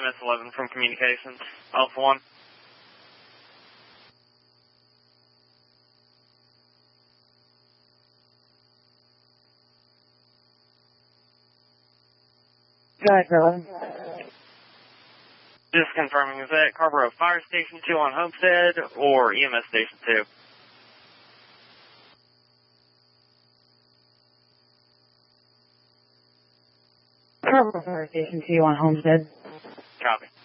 EMS 11 from Communications, Alpha 1. Go ahead, Carla. Just confirming, is that Carborough Fire Station 2 on Homestead or EMS Station 2? Carborough Fire Station 2 on Homestead. Copy.